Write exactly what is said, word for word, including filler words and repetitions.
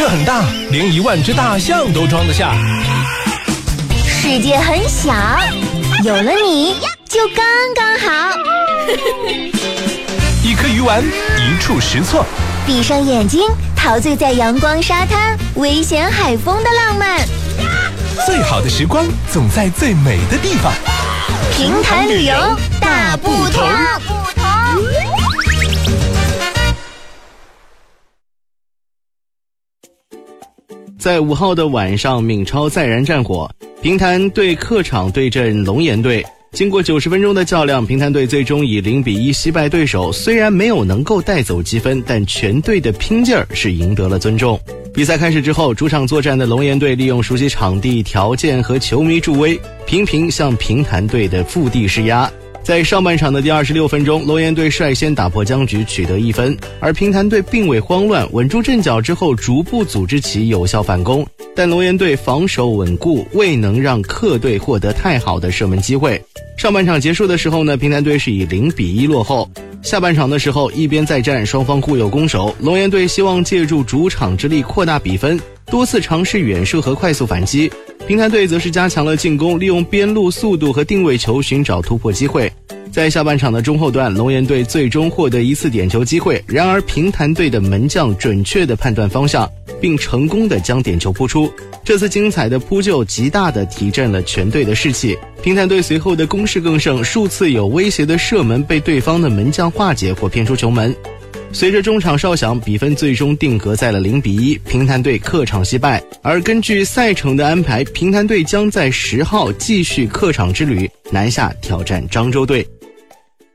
很大，连一万只大象都装得下。 世界很小，有了你就刚刚好。 一颗鱼丸，一触识错。 闭上眼睛，陶醉在阳光沙滩、危险海风的浪漫。 最好的时光总在最美的地方。 平潭旅游大不同。 在五号的晚上，闽超再燃战火，平潭队客场对阵龙岩队。经过九十分钟的较量，平潭队最终以零比一惜败对手。虽然没有能够带走积分，但全队的拼劲儿是赢得了尊重。比赛开始之后，主场作战的龙岩队利用熟悉场地条件和球迷助威，频频向平潭队的腹地施压。在上半场的第二十六分钟，龙岩队率先打破僵局，取得一分，而平潭队并未慌乱，稳住阵脚之后，逐步组织起有效反攻。但龙岩队防守稳固，未能让客队获得太好的射门机会。上半场结束的时候呢，平潭队是以零比一落后。下半场的时候，一边再战，双方互有攻守。龙岩队希望借助主场之力扩大比分，多次尝试远射和快速反击。平潭队则是加强了进攻，利用边路速度和定位球寻找突破机会。在下半场的中后段，龙岩队最终获得一次点球机会，然而平潭队的门将准确地判断方向，并成功地将点球扑出。这次精彩的扑救极大地提振了全队的士气。平潭队随后的攻势更盛，数次有威胁的射门被对方的门将化解或骗出球门。随着中场哨响，比分最终定格在了零比一，平潭队客场惜败。而根据赛程的安排，平潭队将在十号继续客场之旅，南下挑战漳州队。